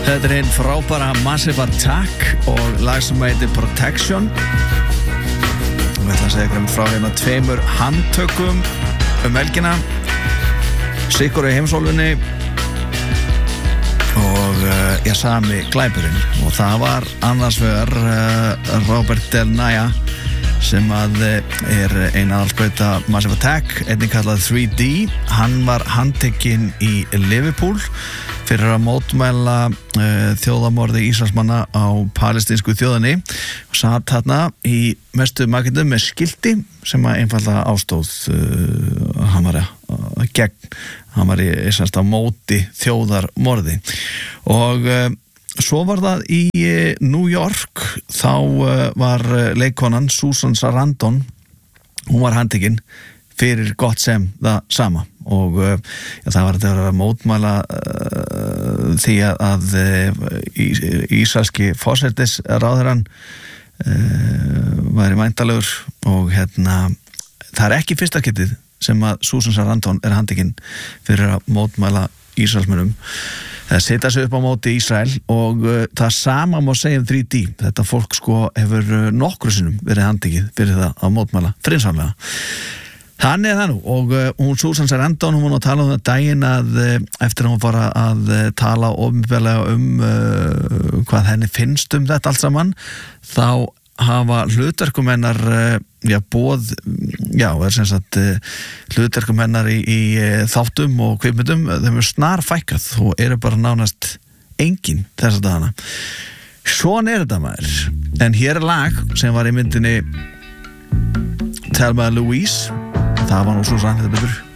Þetta hinn frábæra Massive Attack og lag sem heitir Protection. Við ætla að segja ykkur frá hérna 2 handtökum helgina. Sigur í heimsálfunni og ég sami glæpurinn. Og það var annars vegar Robert Del Naya sem að ein aðalsbrauta Massive Attack, einnig kallað 3D. Hann var handtekinn í Liverpool fyrir að mótmæla þjóðamorði Ísraelsmanna á palestínsku þjóðinni og satt þarna í mestu makindum með skilti sem að einfalda ástóð hann var í á móti þjóðarmorði og svo var það í New York. Þá var leikkonan Susan Sarandon, hún var handtekinn fyrir gott sem það sama og það var að mótmæla því að ísraelski forsætisráðherrann væri væntanlegur og það ekki fyrsta skiptið sem að Susan Sarandon handtekinn fyrir að mótmæla Ísraelsmönnum setja sig upp á móti Ísrael og það sama má segja 3D. Þetta fólk hefur nokkru sinnum verið handtekið fyrir það að mótmæla friðsamlega. Þannig það nú og hún Susan Sarandon, hún var að tala það daginn að eftir að hún fara að tala opinberlega hvað henni finnst þetta allt saman, þá hafa hlutverkum hennar hlutverkum hennar í þáttum og kvikmyndum, þeim snar fækkað og eru bara nánast engin þessa dagana. Svona þetta maður. En hér lag sem var í myndinni Thelma Louise. Það var nú svo sann, þetta betur.